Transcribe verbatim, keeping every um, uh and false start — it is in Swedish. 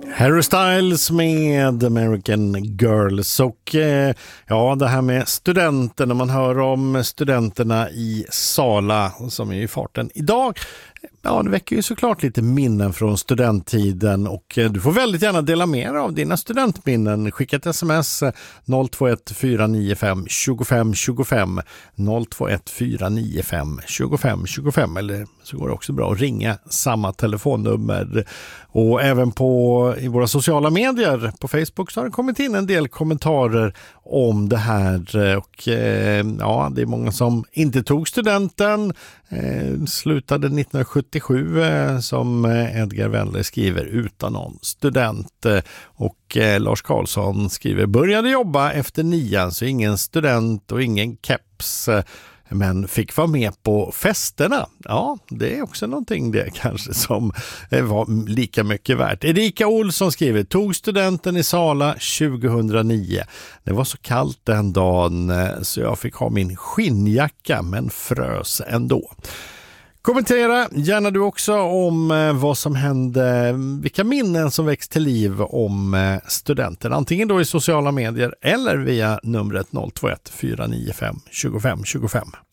Harry Styles med American Girls. Och eh, ja, det här med studenter, när man hör om studenterna i Sala som är i farten idag, ja, det väcker ju såklart lite minnen från studenttiden, och eh, du får väldigt gärna dela med dig av dina studentminnen. Skicka ett sms noll två ett fyra nio fem två fem två fem noll två ett fyra nio fem två fem två fem, eller så går det också bra att ringa samma telefonnummer. Och även på i våra sociala medier på Facebook så har det kommit in en del kommentarer om det här, och eh, ja, det är många som inte tog studenten, eh, slutade nittonhundrasjuttiosju eh, som Edgar Wendler skriver, utan någon student. Och eh, Lars Karlsson skriver: började jobba efter nian, så ingen student och ingen keps, men fick vara med på festerna. Ja, det är också någonting det kanske som var lika mycket värt. Erika Olsson skriver: tog studenten i Sala tjugohundranio. Det var så kallt den dagen så jag fick ha min skinnjacka, men frös ändå. Kommentera gärna du också om vad som hände, vilka minnen som väcks till liv om studenten. Antingen då i sociala medier eller via numret noll två ett fyra nio fem två fem två fem.